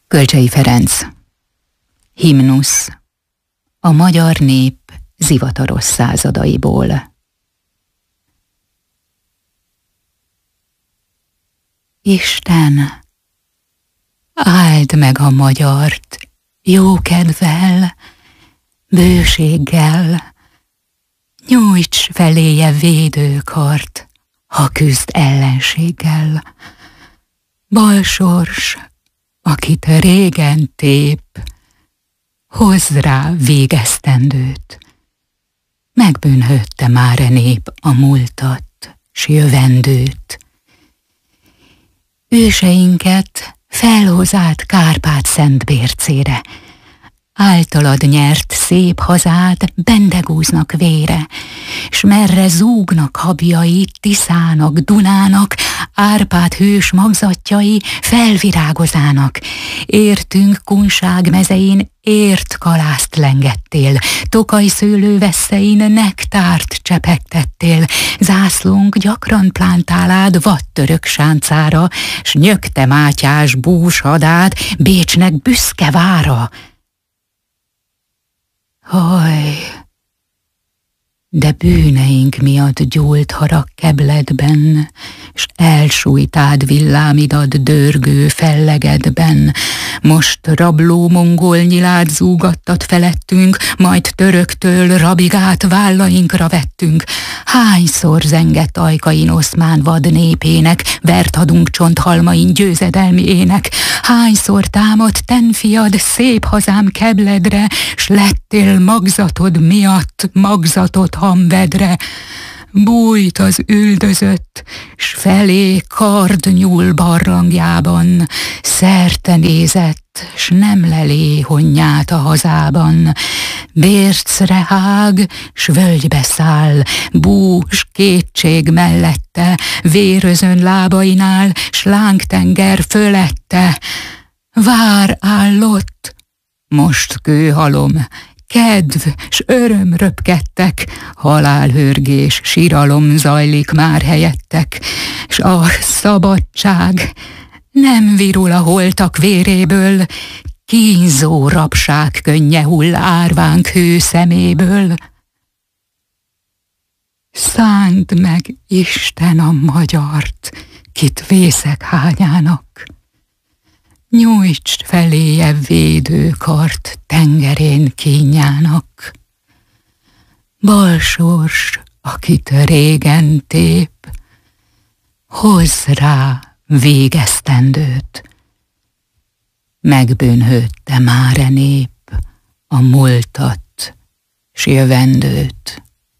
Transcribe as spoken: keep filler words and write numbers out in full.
Kölcsey Ferenc. Himnusz. A magyar nép zivataros századaiból. Isten, áld meg a magyart jókedvel, bőséggel, nyújts feléje védőkart, ha küzd ellenséggel. Balsors, akit régen tép, hozz rá végeztendőt. Megbűnhődte már e nép a múltat, s jövendőt. Őseinket felhoz át Kárpát-Szentbércére, általad nyert szép hazád bendegúznak vére, s merre zúgnak habjai Tiszának, Dunának, Árpád hős magzatjai felvirágozának. Értünk Kunság mezein ért kalászt lengettél, Tokaj szőlővesszein nektárt csepegtettél, zászlónk gyakran plántálád vadtörök sáncára, s nyögte Mátyás bús hadád Bécsnek büszke vára. Haj, de bűneink miatt gyúlt harag kebledben, s elsújtád villámidat dörgő fellegedben. Most rabló mongol nyilád zúgattat felettünk, majd töröktől rabigát vállainkra vettünk. Hányszor zengett ajkain oszmán vad népének, vert hadunk csonthalmain győzedelmi ének. Hányszor támadt tenfiad szép hazám kebledre, s lettél magzatod miatt magzatot hamvedre. Bújt az üldözött, s felé kard nyúl barlangjában, szerte nézett, s nem lelé honnyát a hazában. Bércre hág, s völgybe száll, bú, s kétség mellette, vérözön lábainál, s lángtenger fölette. Vár állott, most kőhalom, kedv s öröm röpkedtek, halálhörgés, siralom zajlik már helyettek, s a szabadság nem virul a holtak véréből, kínzó rabság könnye hull árvánk hő szeméből. Szánd meg Isten a magyart, kit vészek hányának, nyújts feléje védőkart tengerén kínjának. Balsors, akit régen tép, hozz rá végeztendőt. Megbűnhődte már e nép a múltat s jövendőt.